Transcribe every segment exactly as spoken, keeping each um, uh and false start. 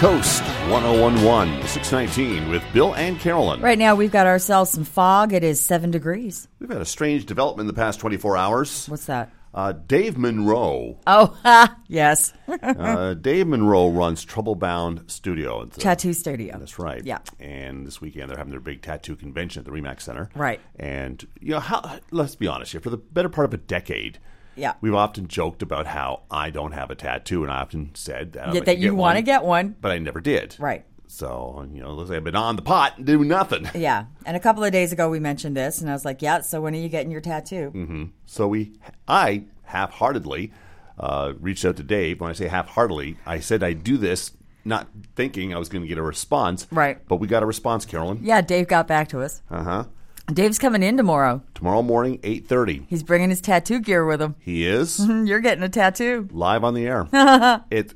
Coast, one oh one point one, six nineteen with Bill and Carolyn. Right now, we've got ourselves some fog. It is seven degrees. We've had a strange development in the past twenty-four hours. What's that? Uh, Dave Monroe. Oh, ha, yes. uh, Dave Monroe runs Trouble Bound Studio. It's a, Tattoo Studio. That's right. Yeah. And this weekend they're having their big tattoo convention at the Remax Center. Right. And, you know, how, let's be honest here, for the better part of a decade, yeah, we've often joked about how I don't have a tattoo, and I often said that, yeah, that you want to get one. But I never did. Right. So, you know, I've been on the pot and doing nothing. Yeah. And a couple of days ago we mentioned this, and I was like, yeah, so when are you getting your tattoo? Mm-hmm. So we, I half-heartedly uh, reached out to Dave. When I say half-heartedly, I said I'd do this not thinking I was going to get a response. Right. But we got a response, Carolyn. Yeah, Dave got back to us. Uh-huh. Dave's coming in tomorrow. Tomorrow morning, eight thirty. He's bringing his tattoo gear with him. He is. You're getting a tattoo. Live on the air. it.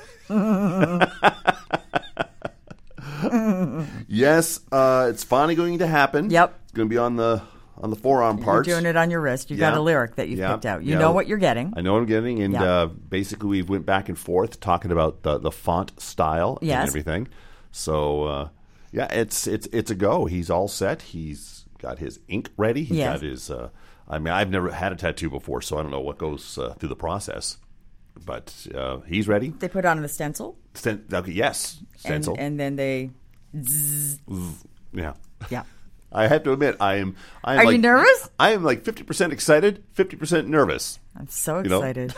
Yes, uh, it's finally going to happen. Yep. It's going to be on the on the forearm part. You're doing it on your wrist. You yeah. got a lyric that you've yeah. picked out. You yeah. know what you're getting. I know what I'm getting. And yeah. uh, basically we've went back and forth talking about the, the font style yes. and everything. So, uh, yeah, it's it's it's a go. He's all set. He's got his ink ready. He's yes. got his, uh, I mean, I've never had a tattoo before, so I don't know what goes uh, through the process. But uh, he's ready. They put on the stencil. Sten- okay, yes, stencil. And, and then they... Zzz. Yeah. Yeah. I have to admit, I am. I am Are like, you nervous? I am like fifty percent excited, fifty percent nervous. I'm so you know? excited.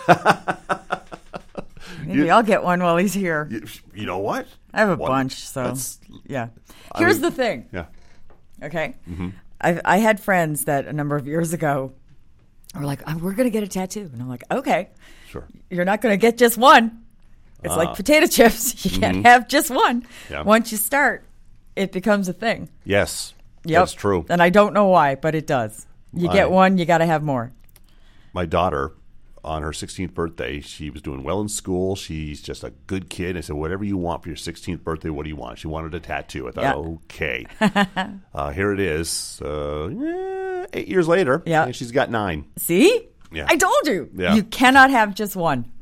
Maybe you, I'll get one while he's here. You, you know what? I have a one, bunch, so that's, yeah. Here's I mean, the thing. Yeah. Okay. Mm-hmm. I I had friends that a number of years ago were like, oh, "We're going to get a tattoo," and I'm like, "Okay, sure. You're not going to get just one. It's uh, like potato chips. You can't mm-hmm. have just one. Yeah. Once you start, it becomes a thing." Yes. Yep. That's true. And I don't know why, but it does. You I, get one, you got to have more. My daughter, on her sixteenth birthday, she was doing well in school. She's just a good kid. I said, whatever you want for your sixteenth birthday, what do you want? She wanted a tattoo. I thought, yeah. okay. uh, here it is. Uh, eh, eight years later, yeah. and she's got nine. See? Yeah. I told you. Yeah. You cannot have just one.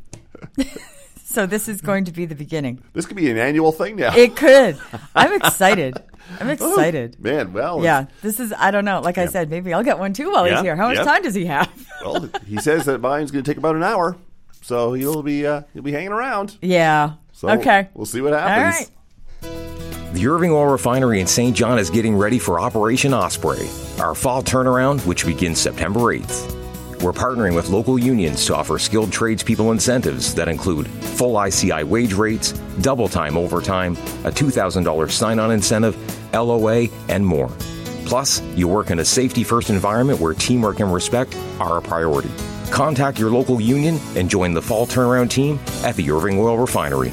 So this is going to be the beginning. This could be an annual thing now. It could. I'm excited. I'm excited. Oh, man, well. Yeah, this is, I don't know. Like yeah. I said, maybe I'll get one too while yeah, he's here. How much yeah. time does he have? Well, he says that volume's going to take about an hour. So he'll be uh, he'll be hanging around. Yeah. So okay. We'll see what happens. All right. The Irving Oil Refinery in Saint John is getting ready for Operation Osprey, our fall turnaround, which begins September eighth. We're partnering with local unions to offer skilled tradespeople incentives that include full I C I wage rates, double time overtime, a two thousand dollars sign-on incentive, L O A, and more. Plus, you work in a safety-first environment where teamwork and respect are a priority. Contact your local union and join the fall turnaround team at the Irving Oil Refinery.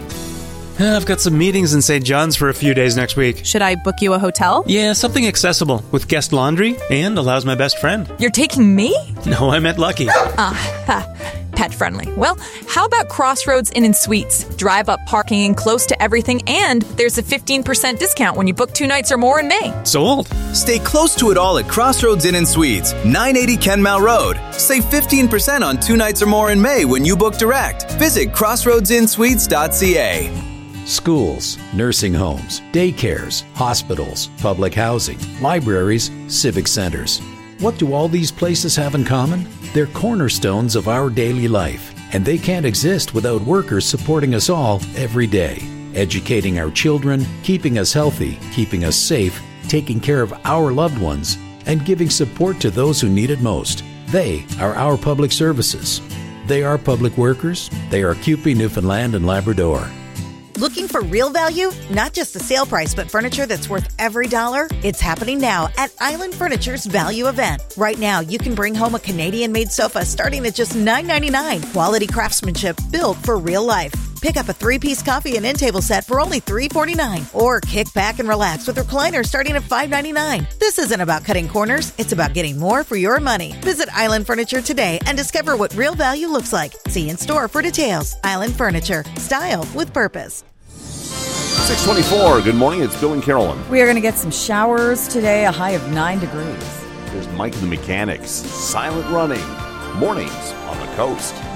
I've got some meetings in Saint John's for a few days next week. Should I book you a hotel? Yeah, something accessible with guest laundry and allows my best friend. You're taking me? No, I meant Lucky. Ah, uh, pet friendly. Well, how about Crossroads Inn and Suites? Drive up parking, close to everything, and there's a fifteen percent discount when you book two nights or more in May. Sold. Stay close to it all at Crossroads Inn and Suites, nine eighty Kenmount Road. Save fifteen percent on two nights or more in May when you book direct. Visit crossroads in suites dot c a. Schools, nursing homes, daycares, hospitals, public housing, libraries, civic centers. What do all these places have in common? They're cornerstones of our daily life, and they can't exist without workers supporting us all every day, educating our children, keeping us healthy, keeping us safe, taking care of our loved ones, and giving support to those who need it most. They are our public services. They are public workers. They are C U P E Newfoundland and Labrador. Looking for real value? Not just a sale price, but furniture that's worth every dollar? It's happening now at Island Furniture's Value Event. Right now, you can bring home a Canadian-made sofa starting at just nine ninety-nine. Quality craftsmanship built for real life. Pick up a three-piece coffee and end table set for only three forty-nine. Or kick back and relax with recliners starting at five ninety-nine. This isn't about cutting corners. It's about getting more for your money. Visit Island Furniture today and discover what real value looks like. See in store for details. Island Furniture. Style with purpose. six twenty-four. Good morning. It's Bill and Carolyn. We are going to get some showers today, a high of nine degrees. There's Mike and the Mechanics. Silent running. Mornings on the coast.